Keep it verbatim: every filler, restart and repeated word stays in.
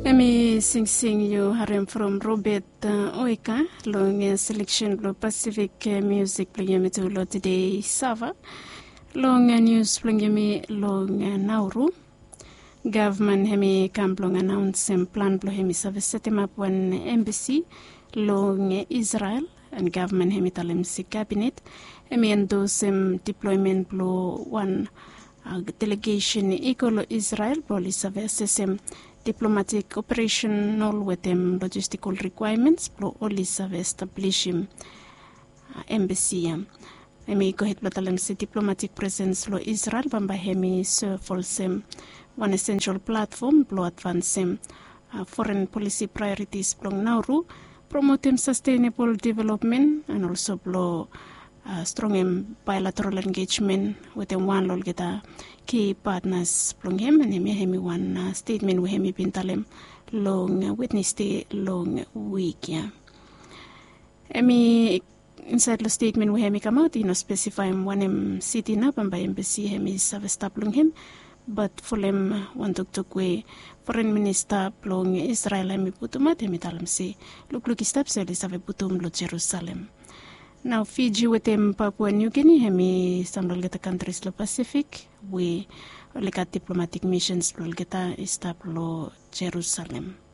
Emi sing sing you harem from Robert uh, Oika long uh, selection lo Pacific uh, music plungemi to lo today Sava long uh, news plungemi long uh, Nauru government hemi kamplong announce plan plo hemi service setting up one embassy long uh, Israel and government hemi talem si cabinet hemi endorse um, deployment plo one uh, delegation equal Israel police service sem diplomatic operational with them logistical requirements pro olis have established uh, embassy. Emi ko hit batalem si diplomatic presence lo Israel bamba hemi serve sem one essential platform pro advance uh, foreign policy priorities pro Nauru, promoting sustainable development and also pro uh, strong bilateral engagement with the one lol geta key partners plong him and hemi hemi one uh, statement we hemi pintalem long uh, witness the long week yeah. Emi inside the statement we hemi come out you know specify one em city na by embassy hemi service plong him but for them one tuk tuk we foreign minister plong Israel hemi putumat hemi talem si look look step so li save putum lo Jerusalem. Now, Fiji with them Papua New Guinea, hemi some get countries lo Pacific, we look at diplomatic missions lo get established Jerusalem.